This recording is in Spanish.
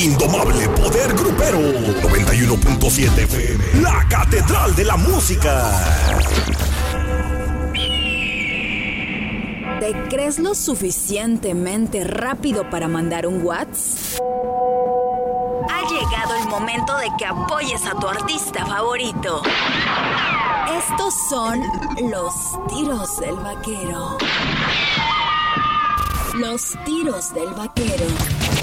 indomable poder grupero. 91.7 FM, la catedral de la música. ¿Te crees lo suficientemente rápido para mandar un WhatsApp? Ha llegado el momento de que apoyes a tu artista favorito. Estos son los tiros del vaquero. Los tiros del vaquero.